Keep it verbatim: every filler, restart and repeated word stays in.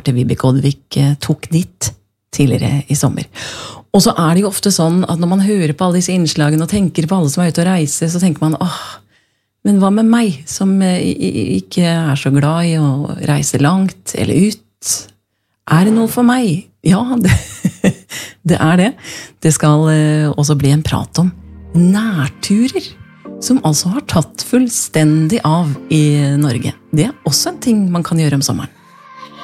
kjæreste Vibeke Oddvik tok dit tidligere i sommer. Og så er det jo ofte sånn at når man hører på alle disse innslagene og tenker på alle som er ute og reiser, så tenker man, åh, men hva med meg som ikke er så glad i å reise langt eller ut? Er det noe for meg? Ja, det, det er det. Det skal også bli en prat om nærturer, som altså har tatt fullstendig av i Norge. Det er også en ting man kan gjøre om sommeren.